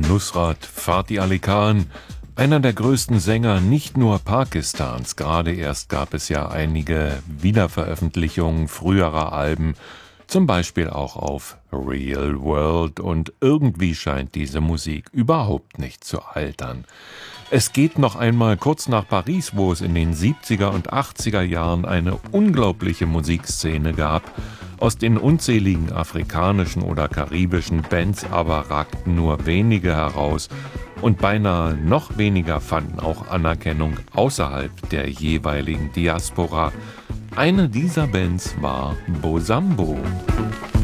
Nusrat Fatih Ali Khan, einer der größten Sänger nicht nur Pakistans. Gerade erst gab es ja einige Wiederveröffentlichungen früherer Alben, zum Beispiel auch auf Real World, und irgendwie scheint diese Musik überhaupt nicht zu altern. Es geht noch einmal kurz nach Paris, wo es in den 70er und 80er Jahren eine unglaubliche Musikszene gab. Aus den unzähligen afrikanischen oder karibischen Bands aber ragten nur wenige heraus und beinahe noch weniger fanden auch Anerkennung außerhalb der jeweiligen Diaspora. Eine dieser Bands war Bosambo.